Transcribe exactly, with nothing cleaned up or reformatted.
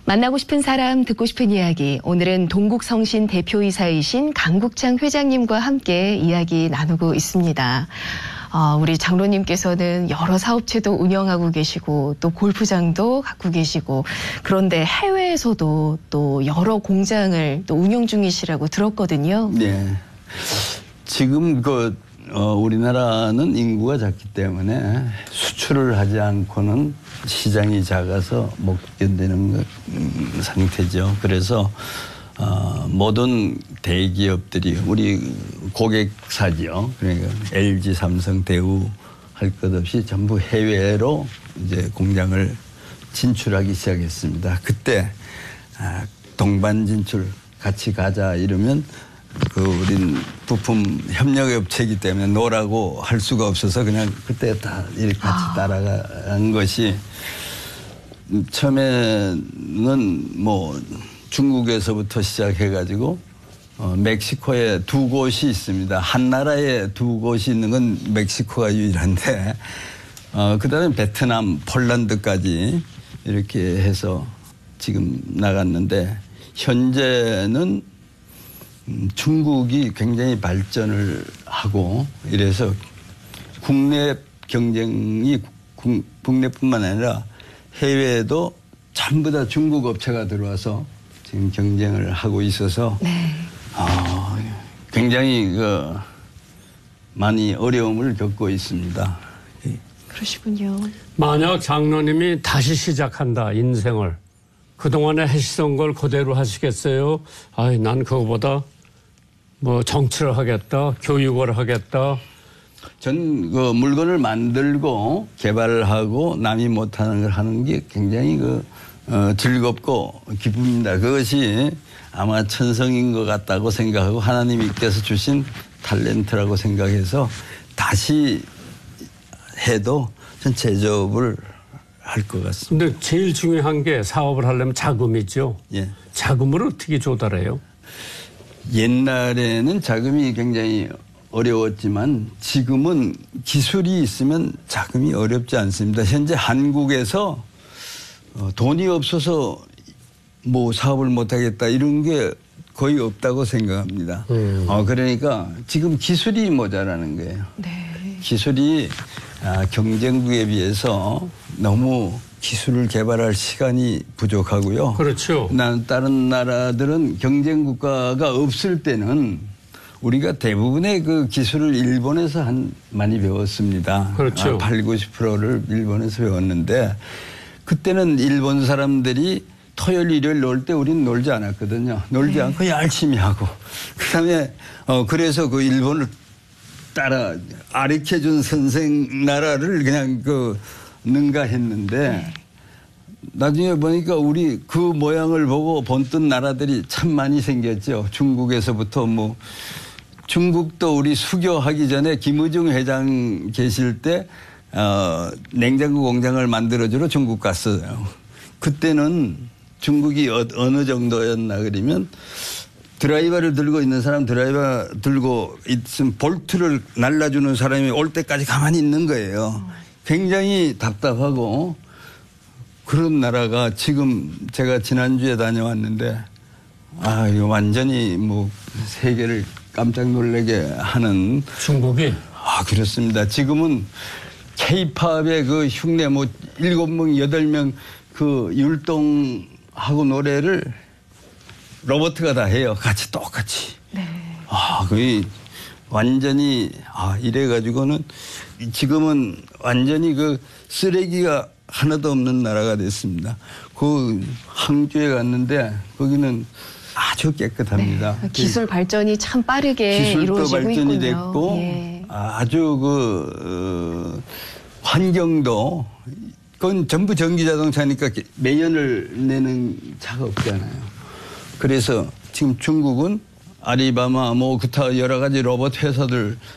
만나고 싶은 사람, 듣고 싶은 이야기. 오늘은 동국성신 대표이사이신 강국창 회장님과 함께 이야기 나누고 있습니다. 어, 우리 장로님께서는 여러 사업체도 운영하고 계시고 또 골프장도 갖고 계시고 그런데 해외에서도 또 여러 공장을 또 운영 중이시라고 들었거든요. 네. 지금 그 어, 우리나라는 인구가 작기 때문에 수출을 하지 않고는 시장이 작아서 못 견디는 음, 상태죠. 그래서 어, 모든 대기업들이 우리 고객사지요. 그러니까 엘지, 삼성, 대우 할 것 없이 전부 해외로 이제 공장을 진출하기 시작했습니다. 그때 아, 동반 진출 같이 가자 이러면 그 우린 부품 협력업체이기 때문에 노라고 할 수가 없어서 그냥 그때 다 이렇게 같이 아. 따라간 것이 처음에는 뭐 중국에서부터 시작해가지고 어, 멕시코에 두 곳이 있습니다. 한 나라에 두 곳이 있는 건 멕시코가 유일한데 어, 그다음에 베트남, 폴란드까지 이렇게 해서 지금 나갔는데 현재는 음, 중국이 굉장히 발전을 하고 이래서 국내 경쟁이 국, 국내뿐만 아니라 해외에도 전부 다 중국 업체가 들어와서 지금 경쟁을 하고 있어서 네. 어, 굉장히 그 많이 어려움을 겪고 있습니다. 그러시군요. 만약 장로님이 다시 시작한다 인생을 그동안에 하시던 걸 그대로 하시겠어요? 아이, 난 그거보다 뭐 정치를 하겠다, 교육을 하겠다. 전 그 물건을 만들고 개발을 하고 남이 못하는 걸 하는 게 굉장히 그 어, 즐겁고 기쁩니다. 그것이 아마 천성인 것 같다고 생각하고 하나님께서 주신 탤런트라고 생각해서 다시 해도 전 제조업을 할 것 같습니다. 근데 제일 중요한 게 사업을 하려면 자금이죠. 예. 자금을 어떻게 조달해요? 옛날에는 자금이 굉장히 어려웠지만 지금은 기술이 있으면 자금이 어렵지 않습니다. 현재 한국에서 돈이 없어서 뭐 사업을 못하겠다 이런 게 거의 없다고 생각합니다. 음. 어, 그러니까 지금 기술이 모자라는 거예요. 네. 기술이 아, 경쟁국에 비해서 너무 기술을 개발할 시간이 부족하고요. 그렇죠. 난 다른 나라들은 경쟁 국가가 없을 때는 우리가 대부분의 그 기술을 일본에서 한 많이 배웠습니다. 그렇죠. 아, 팔, 구십 퍼센트를 일본에서 배웠는데 그때는 일본 사람들이 토요일, 일요일 놀 때 우리는 놀지 않았거든요. 놀지 네. 않고 열심히 하고. 그 다음에 어, 그래서 그 일본을 따라 아르켜준 선생 나라를 그냥 그 능가했는데 네. 나중에 보니까 우리 그 모양을 보고 본뜬 나라들이 참 많이 생겼죠. 중국에서부터 뭐 중국도 우리 수교하기 전에 김의중 회장 계실 때 어, 냉장고 공장을 만들어주러 중국 갔어요. 그때는 중국이 어, 어느 정도였나 그러면 드라이버를 들고 있는 사람 드라이버 들고 있으면 볼트를 날라주는 사람이 올 때까지 가만히 있는 거예요. 굉장히 답답하고 그런 나라가 지금 제가 지난주에 다녀왔는데 아 이거 완전히 뭐 세계를 깜짝 놀라게 하는 중국이 아 그렇습니다. 지금은 K-팝의 그 흉내 뭐 일곱 명 여덟 명 그 율동하고 노래를 로버트가 다 해요. 같이 똑같이. 네. 아 거의 완전히 아 이래 가지고는 지금은 완전히 그 쓰레기가 하나도 없는 나라가 됐습니다. 그 항주에 갔는데 거기는 아주 깨끗합니다. 네. 기술 발전이 참 빠르게 기술도 이루어지고 발전이 있군요. 됐고 예. 아주 그 어, 환경도 그건 전부 전기 자동차니까 매연을 내는 차가 없잖아요. 그래서 지금 중국은 아리바마 뭐 기타 여러 가지 로봇 회사들